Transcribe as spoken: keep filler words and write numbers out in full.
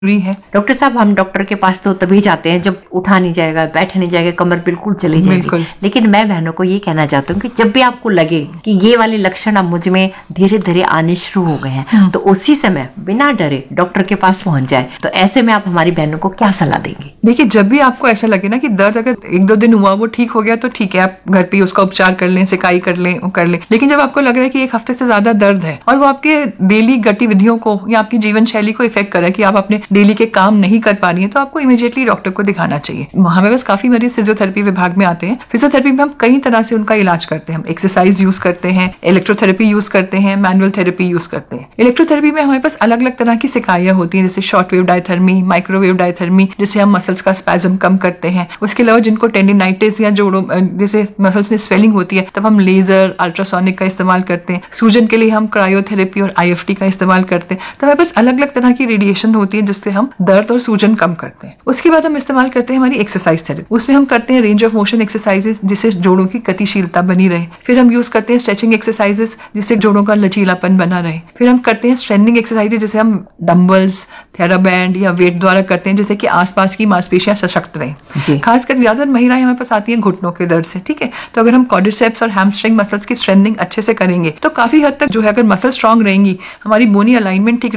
जरूरी है। डॉक्टर साहब, हम डॉक्टर के पास तो तभी जाते हैं जब उठा नहीं जाएगा, बैठ नहीं जाएगा, कमर बिल्कुल चली जाएगी। लेकिन मैं बहनों को ये कहना चाहती हूँ कि जब भी आपको लगे कि ये वाले लक्षण अब मुझ में धीरे धीरे आने शुरू हो गए हैं, तो उसी समय बिना डरे डॉक्टर के पास पहुंच जाए। तो ऐसे में आप हमारी बहनों को क्या सलाह देंगे? देखिए, जब भी आपको ऐसा लगे ना कि दर्द अगर एक दो दिन हुआ वो ठीक हो गया तो ठीक है, आप घर पे उसका उपचार कर लें, सिकाई कर लें कर लें लेकिन जब आपको लग रहा है कि एक हफ्ते से ज्यादा दर्द है और वो आपके डेली गतिविधियों को या आपकी जीवन शैली को इफेक्ट कर रहा है कि आप अपने डेली के काम नहीं कर पा रही है, तो आपको इमीडिएटली डॉक्टर को दिखाना चाहिए। हमें बस काफी मरीज फिजियोथेरेपी विभाग में आते हैं। फिजियोथेरेपी में हम कई तरह से उनका इलाज करते हैं। हम एक्सरसाइज यूज करते हैं, इलेक्ट्रोथेरेपी यूज करते हैं, मैनुअल थेरेपी यूज करते हैं। इलेक्ट्रोथेरेपी में हमारे पास अलग अलग तरह की सिकाइयां होती हैं, जैसे short wave diathermy, microwave diathermy, जिससे हम मसल्स का स्पैज्म कम करते हैं। उसके अलावा जिनको टेंडिनाइटिस या जोड़ों जैसे मसल्स में स्वेलिंग होती है, तब हम लेजर, अल्ट्रासोनिक का इस्तेमाल करते हैं। सूजन के लिए हम क्रायोथेरेपी और आईएफटी का इस्तेमाल करते हैं। तो हमारे पास अलग अलग तरह की रेडिएशन होती है जिससे हम दर्द और सूजन कम करते हैं। उसके बाद हम इस्तेमाल करते हैं हमारी एक्सरसाइज थेरेपी। उसमें हम करते हैं रेंज ऑफ मोशन एक्सरसाइजेस, जिससे जोड़ों की गतिशीलता बनी रहे। फिर हम यूज करते हैं स्ट्रेचिंग एक्सरसाइजेस, जिससे जोड़ों का लचीलापन बना रहे। फिर हम करते हैं स्ट्रेंथनिंग एक्सरसाइजेस, जैसे हम डंबल्स, थेराबैंड या वेट द्वारा करते हैं, जैसे कि आसपास की मांसपेशियां सशक्त रहें। खासकर ज्यादा महिलाएं हमारे पास आती हैं घुटनों के दर्द से, ठीक है, तो अगर हम क्वाड्रिसेप्स और हैमस्ट्रिंग मसल्स की स्ट्रेंथनिंग अच्छे से करेंगे तो काफी हद तक जो है, अगर मसल स्ट्रांग रहेंगी, हमारी बोनी अलाइनमेंट ठीक